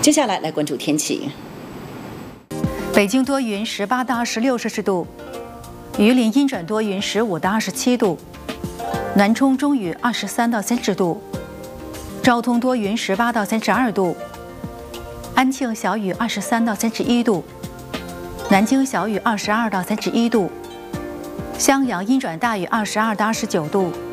接下来关注天气。 北京多云，18到26摄氏度；榆林阴转多云，15到27度；南充中雨，23到30度；昭通多云，18到32度；安庆小雨，23到31度；南京小雨，22到31度；襄阳阴转大雨，22到29度。